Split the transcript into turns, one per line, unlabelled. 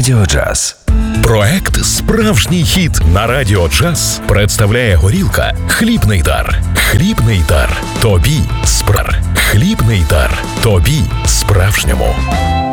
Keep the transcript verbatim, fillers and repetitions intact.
Радіо Джаз.
Проект «Справжній хіт» на Радіо Джаз представляє горілка «Хлібний дар». Хлібний дар. Тобі спрар. Хлібний дар. Тобі справжньому.